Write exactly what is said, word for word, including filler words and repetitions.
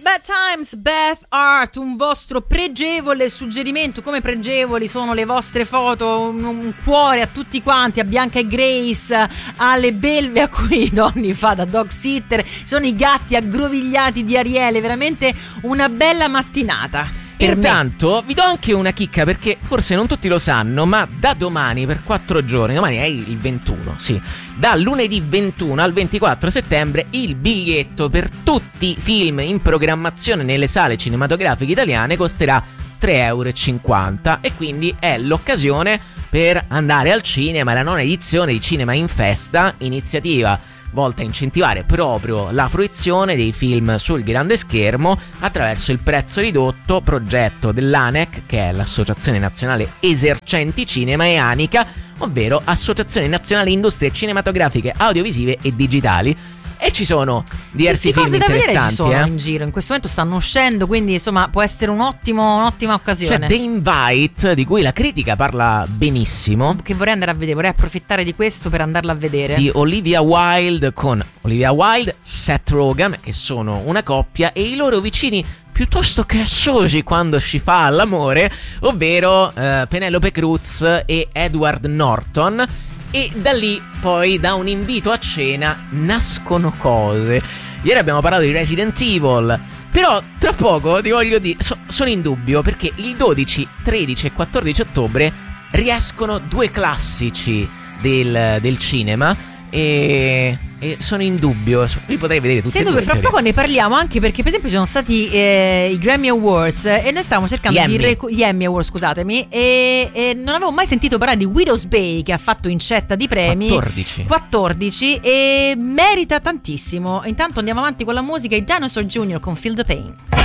Bad Times, Beth Hart, un vostro pregevole suggerimento. Come pregevoli sono le vostre foto, un, un cuore a tutti quanti, a Bianca e Grace, alle belve a cui Donny fa da dog sitter, sono i gatti aggrovigliati di Ariele, veramente una bella mattinata. Intanto vi do anche una chicca, perché forse non tutti lo sanno, ma da domani per quattro giorni, domani è il ventuno, sì, da lunedì ventuno al ventiquattro settembre il biglietto per tutti i film in programmazione nelle sale cinematografiche italiane costerà tre euro e cinquanta, e quindi è l'occasione per andare al cinema, la nona edizione di Cinema in Festa, iniziativa volta a incentivare proprio la fruizione dei film sul grande schermo attraverso il prezzo ridotto, progetto dell'A N E C, che è l'Associazione Nazionale Esercenti Cinema, e ANICA, ovvero Associazione Nazionale Industrie Cinematografiche, Audiovisive e Digitali. E ci sono diversi film interessanti, ci sono eh? in giro, in questo momento stanno uscendo, quindi insomma può essere un ottimo, un'ottima occasione. C'è The Invite, di cui la critica parla benissimo, che vorrei andare a vedere, vorrei approfittare di questo per andarla a vedere, di Olivia Wilde, con Olivia Wilde, Seth Rogen, che sono una coppia, e i loro vicini piuttosto cassosi quando si fa l'amore, ovvero eh, Penelope Cruz e Edward Norton. E da lì poi, da un invito a cena, nascono cose. Ieri abbiamo parlato di Resident Evil, però tra poco ti voglio dire, so, sono in dubbio, perché il dodici, tredici e quattordici ottobre riescono due classici del, del cinema, e, e sono in dubbio. Li potrei vedere tutti e due. Fra poco ne parliamo, anche perché per esempio ci sono stati eh, i Grammy Awards, e noi stavamo cercando gli di Emmy. recu- gli Emmy Awards, scusatemi, e, e non avevo mai sentito parlare di Widow's Bay, che ha fatto incetta di premi quattordici quattordici, e merita tantissimo. Intanto andiamo avanti con la musica, i Dinosaur Junior con Feel the Pain.